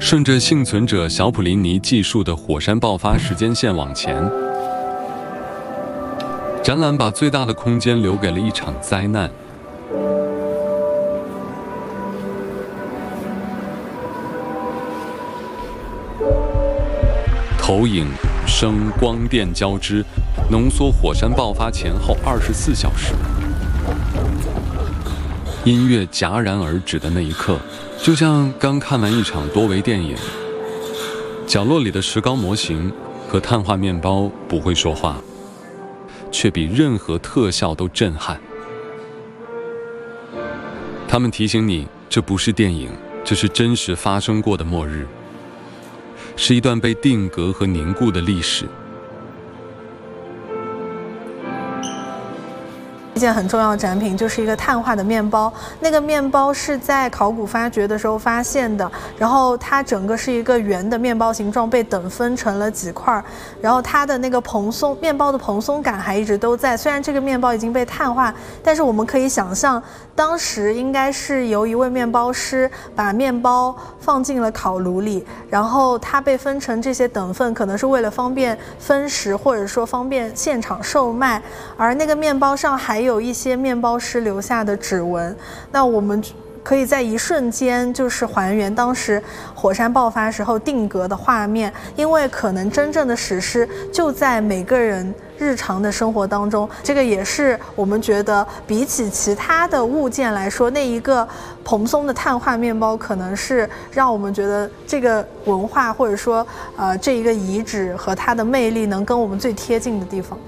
顺着幸存者小普林尼记述的火山爆发时间线往前，展览把最大的空间留给了一场灾难。投影、声、光电交织，浓缩火山爆发前后24小时。音乐戛然而止的那一刻，就像刚看完一场多维电影。角落里的石膏模型和碳化面包不会说话，却比任何特效都震撼。他们提醒你，这不是电影，这是真实发生过的末日，是一段被定格和凝固的历史。 一件很重要的展品就是一个碳化的面包，那个面包是在考古发掘的时候发现的，然后它整个是一个圆的面包形状，被等分成了几块，然后它的那个面包的蓬松感还一直都在。虽然这个面包已经被碳化，但是我们可以想象，当时应该是由一位面包师把面包放进了烤炉里，然后它被分成这些等份，可能是为了方便分食，或者说方便现场售卖。而那个面包上还有一些面包师留下的指纹，那我们可以在一瞬间就是还原当时火山爆发时候定格的画面，因为可能真正的史诗就在每个人日常的生活当中。这个也是我们觉得比起其他的物件来说，那一个蓬松的碳化面包可能是让我们觉得这个文化或者说这一个遗址和它的魅力能跟我们最贴近的地方。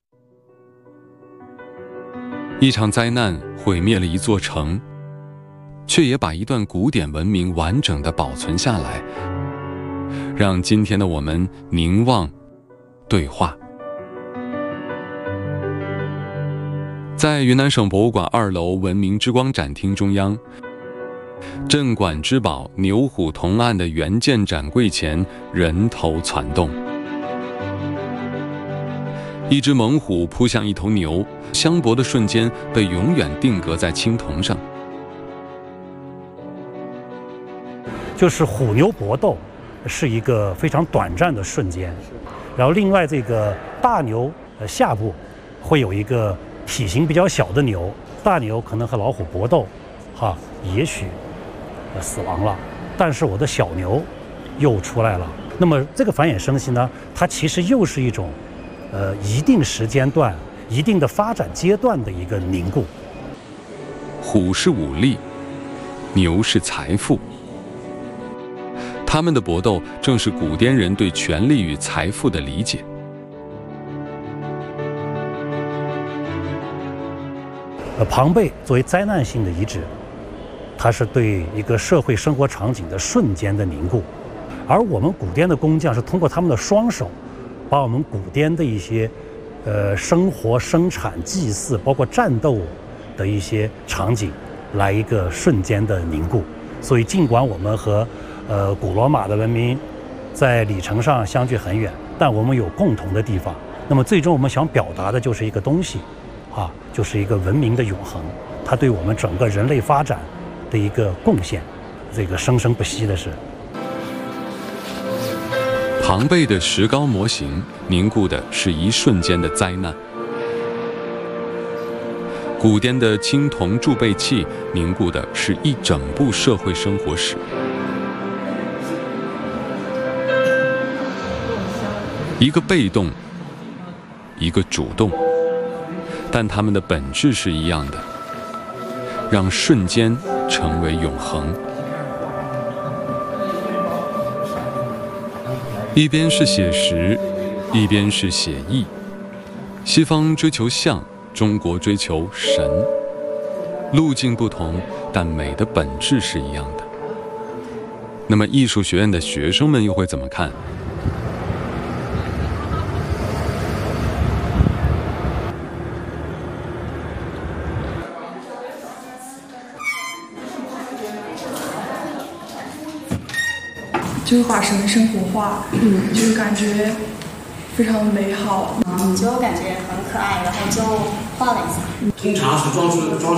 一场灾难毁灭了一座城，却也把一段古典文明完整地保存下来，让今天的我们凝望、对话。在云南省博物馆2楼文明之光展厅中央，镇馆之宝牛虎铜案的原件展柜前人头攒动。一只猛虎扑向一头牛，相搏的瞬间被永远定格在青铜上。 就是虎牛搏斗是一个非常短暂的瞬间，然后另外这个大牛下部会有一个体型比较小的牛，大牛可能和老虎搏斗，也许死亡了，但是我的小牛又出来了。那么这个繁衍生息呢，它其实又是一种一定时间段、一定的发展阶段的一个凝固。 虎是武力，牛是财富。他们的搏斗正是古滇人对权力与财富的理解。 庞贝作为灾难性的遗址，它是对一个社会生活场景的瞬间的凝固，而我们古滇的工匠是通过他们的双手，把我们古滇的一些生活、生产、祭祀，包括战斗的一些场景，来一个瞬间的凝固。所以，尽管我们和古罗马的文明在里程上相距很远，但我们有共同的地方。那么，最终我们想表达的就是一个东西，就是一个文明的永恒，它对我们整个人类发展的一个贡献，这个生生不息的是。 庞贝的石膏模型凝固的是一瞬间的灾难，古滇的青铜贮贝器凝固的是一整部社会生活史。一个被动，一个主动，但它们的本质是一样的，让瞬间成为永恒。一边是写实，一边是写意。西方追求像，中国追求神。路径不同，但美的本质是一样的。那么艺术学院的学生们又会怎么看？ 就是把神生活化，就是感觉非常美好。 就感觉很可爱，然后就画了一下。 通常是装饰